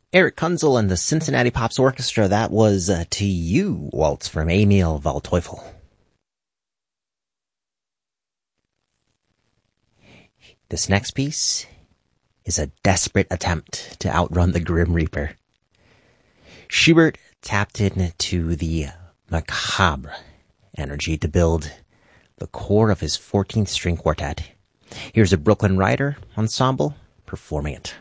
Eric Kunzel and the Cincinnati Pops Orchestra. That was To You Waltz from Emil Waldteufel. This next piece is a desperate attempt to outrun the Grim Reaper. Schubert tapped into the macabre energy to build the core of his 14th string quartet. Here's a Brooklyn Rider ensemble performing it.